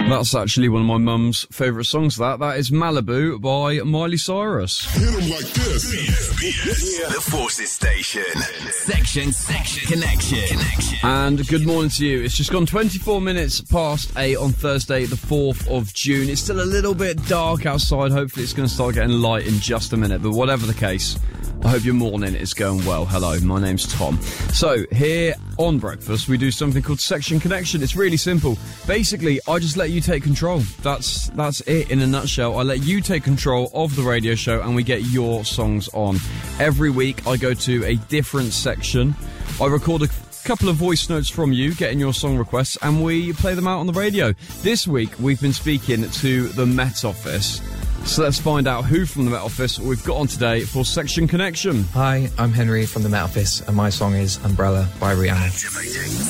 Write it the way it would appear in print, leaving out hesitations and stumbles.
That's actually one of my mum's favourite songs. That is Malibu by Miley Cyrus. Hit 'em like this. The Forces Station. Section Connection. And good morning to you. It's just gone 24 minutes past 8 on Thursday, the 4th of June. It's still a little bit dark outside. Hopefully it's going to start getting light in just a minute. But whatever the case, I hope your morning is going well. Hello, my name's Tom. So, here on Breakfast, we do something called Section Connection. It's really simple. Basically, I just let you take control. That's it in a nutshell. I let you take control of the radio show and we get your songs on. Every week, I go to a different section. I record a couple of voice notes from you, getting your song requests, and we play them out on the radio. This week, we've been speaking to the Met Office. So let's find out who from the Met Office we've got on today for Section Connection. Hi, I'm Henry from the Met Office, and my song is Umbrella by Rihanna.